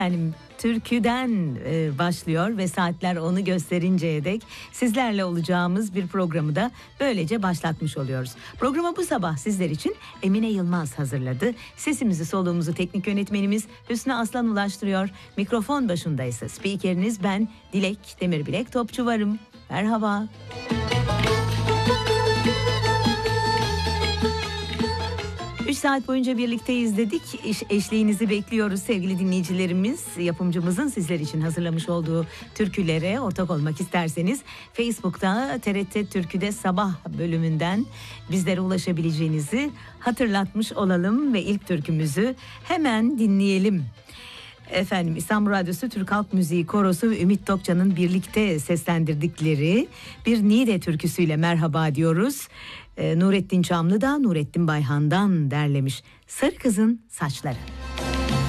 Yani türküden başlıyor ve saatler onu gösterinceye dek sizlerle olacağımız bir programı da böylece başlatmış oluyoruz. Programı bu sabah sizler için Emine Yılmaz hazırladı. Sesimizi soluğumuzu teknik yönetmenimiz Hüsnü Aslan ulaştırıyor. Mikrofon başında ise spikeriniz ben Dilek Demirbilek Topçuvarım. Merhaba. 3 saat boyunca birlikteyiz dedik. Eşliğinizi bekliyoruz sevgili dinleyicilerimiz. Yapımcımızın sizler için hazırlamış olduğu türkülere ortak olmak isterseniz Facebook'ta TRT Türkü'de sabah bölümünden bizlere ulaşabileceğinizi hatırlatmış olalım ve ilk türkümüzü hemen dinleyelim. Efendim İstanbul Radyosu Türk Halk Müziği Korosu ve Ümit Tokcan'ın birlikte seslendirdikleri bir Niğde türküsüyle merhaba diyoruz. Nurettin Çamlı da Nurettin Bayhan'dan derlemiş Sarı Kızın Saçları.